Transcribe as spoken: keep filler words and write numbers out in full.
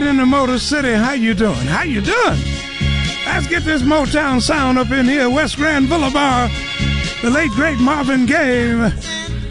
right in the Motor City. How you doing? How you doing? Let's get this Motown sound up in here. West Grand Boulevard. The late, great Marvin Gaye